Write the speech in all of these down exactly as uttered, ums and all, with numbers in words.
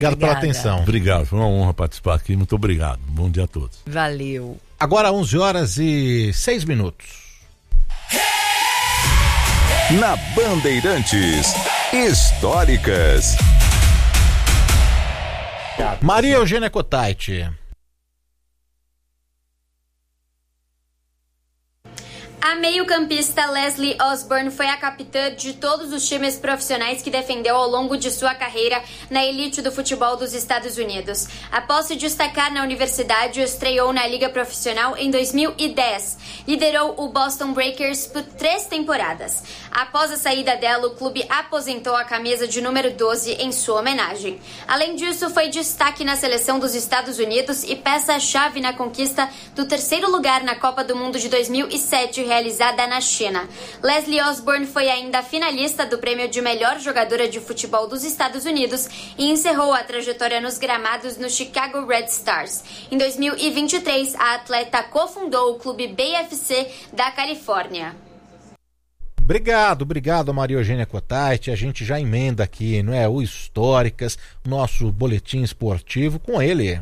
Obrigado pela atenção. Obrigado, foi uma honra participar aqui, muito obrigado. Bom dia a todos. Valeu. Agora onze horas e seis minutos. Na Bandeirantes, históricas. Maria Eugênia Cottait. A meio-campista Leslie Osborne foi a capitã de todos os times profissionais que defendeu ao longo de sua carreira na elite do futebol dos Estados Unidos. Após se destacar na universidade, estreou na liga profissional em dois mil e dez. Liderou o Boston Breakers por três temporadas. Após a saída dela, o clube aposentou a camisa de número doze em sua homenagem. Além disso, foi destaque na seleção dos Estados Unidos e peça-chave na conquista do terceiro lugar na Copa do Mundo de dois mil e sete, realizada na China. Leslie Osborne foi ainda finalista do prêmio de melhor jogadora de futebol dos Estados Unidos e encerrou a trajetória nos gramados no Chicago Red Stars. Em dois mil e vinte e três, a atleta cofundou o clube B F C da Califórnia. Obrigado, obrigado Maria Eugênia Cottait. A gente já emenda aqui, não é? O Históricas, nosso boletim esportivo com ele.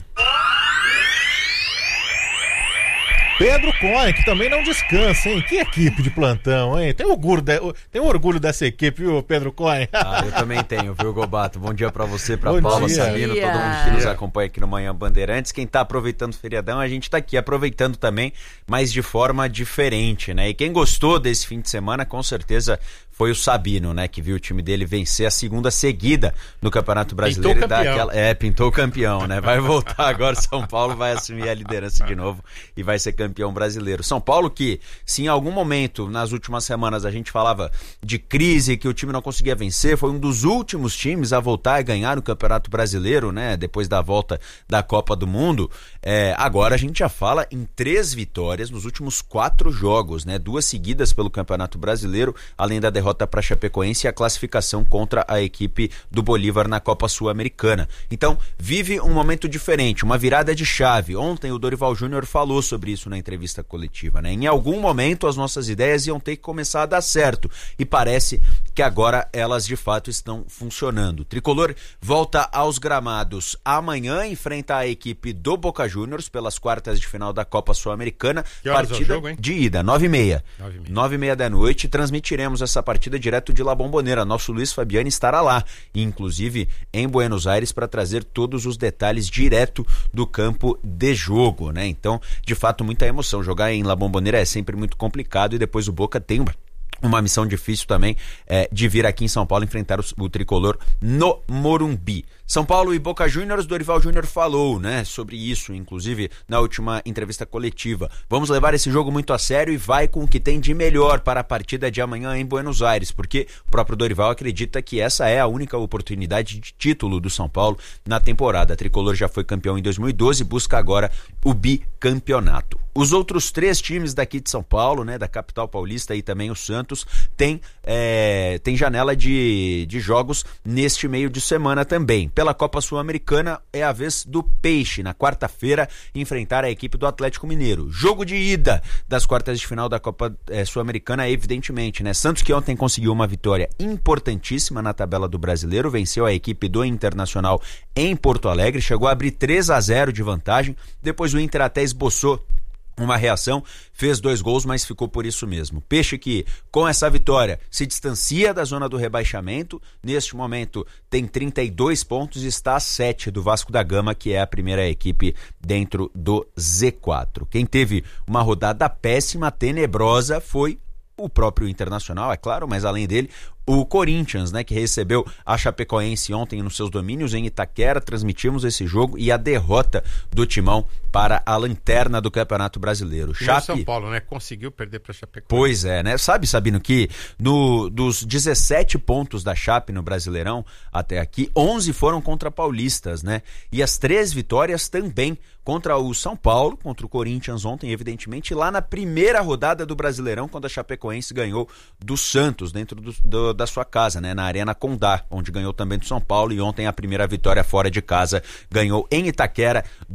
Pedro Cunha, que também não descansa, hein? Que equipe de plantão, hein? Tem orgulho, de... Tem orgulho dessa equipe, viu, Pedro Cunha? Ah, eu também tenho, viu, Gobato? Bom dia pra você, pra Bom Paula, dia. Sabino, todo mundo que nos acompanha aqui no Manhã Bandeirantes. Quem tá aproveitando o feriadão, a gente tá aqui aproveitando também, mas de forma diferente, né? E quem gostou desse fim de semana, com certeza foi o Sabino, né? Que viu o time dele vencer a segunda seguida no Campeonato Brasileiro. Pintou e campeão. Aquela... É, pintou campeão, né? Vai voltar agora, São Paulo vai assumir a liderança de novo e vai ser campeão brasileiro. São Paulo que, se em algum momento, nas últimas semanas, a gente falava de crise, que o time não conseguia vencer, foi um dos últimos times a voltar a ganhar no Campeonato Brasileiro, né? Depois da volta da Copa do Mundo. É, agora a gente já fala em três vitórias nos últimos quatro jogos, né? Duas seguidas pelo Campeonato Brasileiro, além da derrota para a Chapecoense e a classificação contra a equipe do Bolívar na Copa Sul-Americana. Então, vive um momento diferente, uma virada de chave. Ontem o Dorival Júnior falou sobre isso na entrevista coletiva, né? Em algum momento as nossas ideias iam ter que começar a dar certo e parece que agora elas de fato estão funcionando. O Tricolor volta aos gramados amanhã, enfrenta a equipe do Boca Juniors pelas quartas de final da Copa Sul-Americana. Partida é o jogo, de ida, nove e meia. nove e meia da noite, transmitiremos essa partida direto de La Bombonera. Nosso Luiz Fabiani estará lá, inclusive em Buenos Aires, para trazer todos os detalhes direto do campo de jogo, né? Então, de fato, muita emoção. Jogar em La Bombonera é sempre muito complicado e depois o Boca tem uma Uma missão difícil também é, de vir aqui em São Paulo enfrentar o, o Tricolor no Morumbi. São Paulo e Boca Juniors, Dorival Júnior falou, né, sobre isso, inclusive na última entrevista coletiva. Vamos levar esse jogo muito a sério e vai com o que tem de melhor para a partida de amanhã em Buenos Aires, porque o próprio Dorival acredita que essa é a única oportunidade de título do São Paulo na temporada. A Tricolor já foi campeão em dois mil e doze e busca agora o bicampeonato. Os outros três times daqui de São Paulo, né, da capital paulista e também o Santos, tem, é, tem janela de, de jogos neste meio de semana também. Pela Copa Sul-Americana é a vez do Peixe, na quarta-feira, enfrentar a equipe do Atlético Mineiro. Jogo de ida das quartas de final da Copa é, Sul-Americana, evidentemente, né? Santos, que ontem conseguiu uma vitória importantíssima na tabela do Brasileiro, venceu a equipe do Internacional em Porto Alegre, chegou a abrir três a zero de vantagem, depois o Inter até esboçou uma reação, fez dois gols, mas ficou por isso mesmo. Peixe que, com essa vitória, se distancia da zona do rebaixamento, neste momento tem trinta e dois pontos e está a sete do Vasco da Gama, que é a primeira equipe dentro do Z quatro. Quem teve uma rodada péssima, tenebrosa, foi o próprio Internacional, é claro, mas além dele, o Corinthians, né, que recebeu a Chapecoense ontem nos seus domínios em Itaquera. Transmitimos esse jogo e a derrota do Timão para a lanterna do Campeonato Brasileiro. E Chape... o São Paulo, né, conseguiu perder para a Chapecoense. Pois é, né? Sabe, Sabino, que no, dos dezessete pontos da Chape no Brasileirão até aqui, onze foram contra paulistas, né? E as três vitórias também contra o São Paulo, contra o Corinthians ontem, evidentemente, lá na primeira rodada do Brasileirão, quando a Chapecoense ganhou do Santos, dentro do, do, da sua casa, né, na Arena Condá, onde ganhou também do São Paulo, e ontem a primeira vitória fora de casa, ganhou em Itaquera do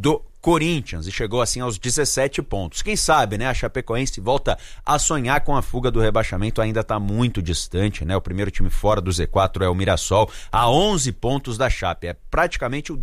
Corinthians e chegou assim aos dezessete pontos. Quem sabe, né? A Chapecoense volta a sonhar com a fuga do rebaixamento, ainda está muito distante, né? O primeiro time fora do Z quatro é o Mirassol, a onze pontos da Chape. É praticamente o